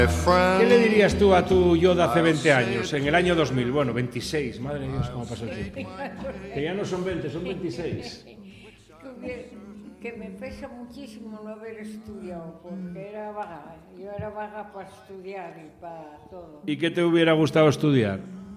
¿Qué le dirías tú a tu yo de hace 20 años, en el año 2000? Bueno, 26, madre de Dios, cómo pasa el tiempo. Que ya no son 20, son 26. Que me pesa muchísimo no haber estudiado, porque era vaga. Yo era vaga para estudiar y para todo. ¿Y qué te hubiera gustado estudiar?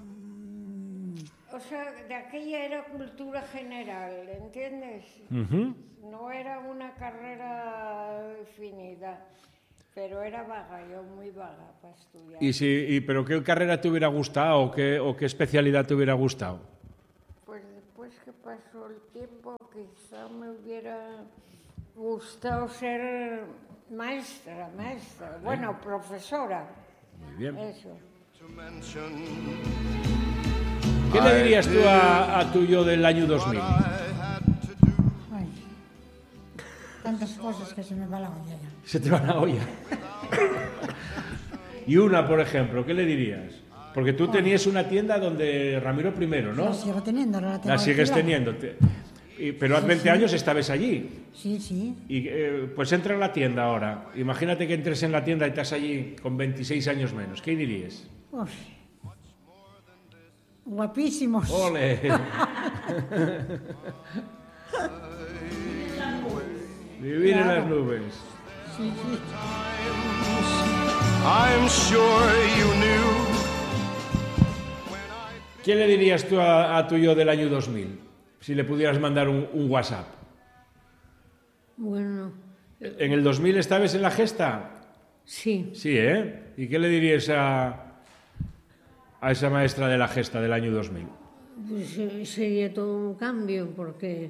O sea, de aquella era cultura general, ¿entiendes? No era una carrera definida, pero era vaga, yo muy vaga para estudiar. ¿Pero qué carrera te hubiera gustado o qué especialidad te hubiera gustado? Pues después que pasó el tiempo, quizá me hubiera gustado ser maestra, bueno, profesora. Muy bien. Eso. ¿Qué le dirías tú a tu yo del año 2000? Ay, tantas cosas que se me va la olla ya. Se te va la olla. Y una, por ejemplo, ¿qué le dirías? Porque tú tenías una tienda donde Ramiro I, ¿no? La sigo teniendo, ahora la tengo. La sigues teniendo. Pero hace 20 años estabas allí. Sí, sí. Y pues entra en la tienda ahora. Imagínate que entres en la tienda y estás allí con 26 años menos. ¿Qué dirías? Uf. Guapísimos. ¡Ole! Vivir en las nubes. Sí, sí. I'm sure you knew. ¿Qué le dirías tú a tu yo del año 2000? Si le pudieras mandar un WhatsApp. Bueno. ¿En el 2000 estabas en la gesta? Sí. Sí, ¿eh? ¿Y qué le dirías a esa maestra de la gesta del año 2000? Pues sería todo un cambio, porque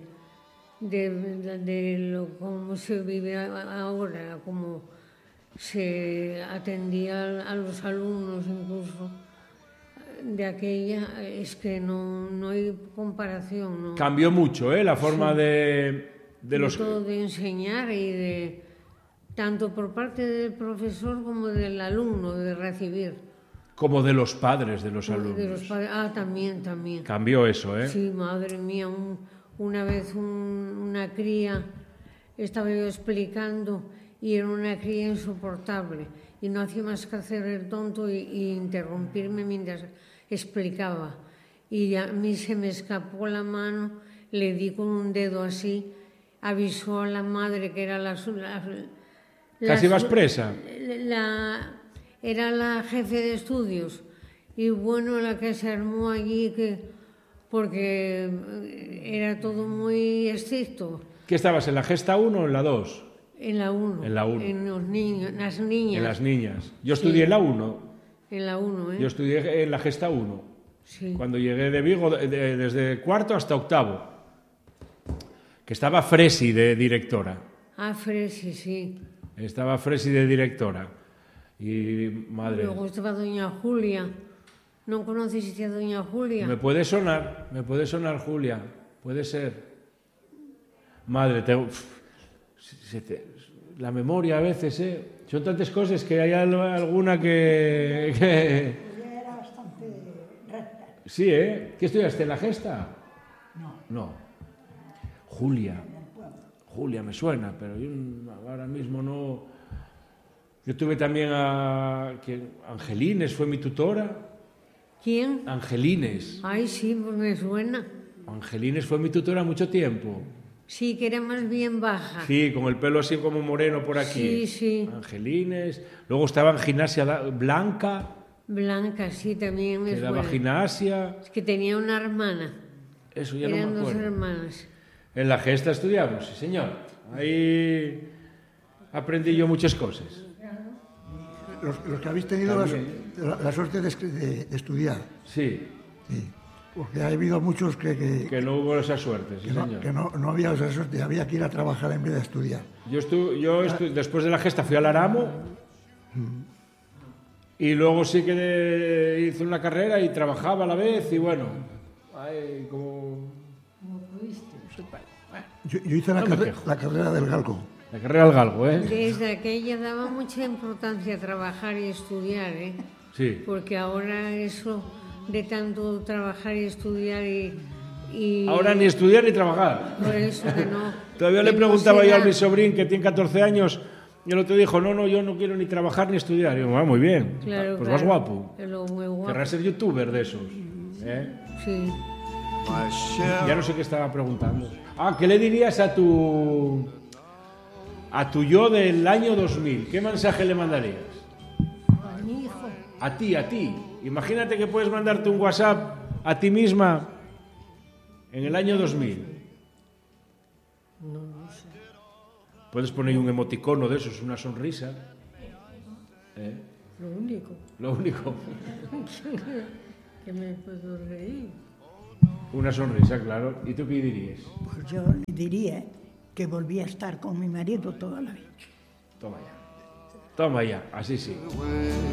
de lo como se vive ahora, como se atendía a los alumnos incluso, de aquella, es que no hay comparación, ¿no? Cambió mucho, ¿eh? La forma de los... Todo de enseñar y de... tanto por parte del profesor como del alumno, de recibir. Como de los padres de los alumnos. De los padres. También. Cambió eso, ¿eh? Sí, madre mía, una vez una cría, estaba yo explicando, y era una cría insoportable, y no hacía más que hacer el tonto y interrumpirme mientras explicaba. Y a mí se me escapó la mano, le di con un dedo así, avisó a la madre que era ¿Casi vas presa? Era la jefe de estudios, y bueno, la que se armó allí, porque era todo muy estricto. ¿Qué estabas, en la gesta 1 o en la 2? En la 1. En la 1. En los niños, las niñas. En las niñas. Yo estudié en la 1. En la 1, ¿eh? Yo estudié en la gesta 1. Sí. Cuando llegué de Vigo, desde cuarto hasta octavo. Que estaba Fresi de directora. Fresi, sí. Estaba Fresi de directora. Y madre... Luego estaba doña Julia. ¿No conoces a doña Julia? Me puede sonar Julia. Puede ser. Madre, la memoria a veces, ¿eh? Son tantas cosas que hay alguna que... Ella era bastante recta. Sí, ¿eh? ¿Qué estudiaste, en la gesta? No. Julia me suena, pero yo ahora mismo no... Yo tuve también Angelines, fue mi tutora. ¿Quién? Angelines. Ay, sí, pues me suena. Angelines fue mi tutora mucho tiempo. Sí, que era más bien baja. Sí, con el pelo así como moreno por aquí. Sí. Angelines. Luego estaba en gimnasia Blanca. Blanca, sí, también me suena. Que daba gimnasia. Es que tenía una hermana. Eso ya no me Eran acuerdo. 2 hermanas. En la gesta estudiamos, sí, señor. Ahí aprendí yo muchas cosas. Los que habéis tenido la suerte de estudiar. Sí. Porque ha habido muchos que no hubo esa suerte, sí, señor. Que no había esa suerte, había que ir a trabajar en vez de estudiar. Después de la gesta fui al Aramo y luego sí que hice una carrera y trabajaba a la vez y bueno, como... Yo hice la carrera del Galgo. La carrera del Galgo, ¿eh? Desde aquella daba mucha importancia a trabajar y estudiar, ¿eh? Sí. Porque ahora eso de tanto trabajar y estudiar y... Ahora ni estudiar ni trabajar. Por eso que no... Todavía le preguntaba yo a mi sobrín, que tiene 14 años, Y el otro dijo, no, yo no quiero ni trabajar ni estudiar. Y yo, muy bien, Claro, pues vas guapo. Es lo muy guapo. Querrás ser youtuber de esos. Sí. Ya no sé qué estaba preguntando. ¿Qué le dirías a tu yo del año 2000? ¿Qué mensaje le mandarías? A mi hijo. A ti. Imagínate que puedes mandarte un WhatsApp a ti misma en el año 2000. No sé. Puedes poner un emoticono de esos, una sonrisa. Lo único. Que me puedo reír. Una sonrisa, claro. ¿Y tú qué dirías? Pues yo le diría que volví a estar con mi marido toda la vida. Toma ya, así sí.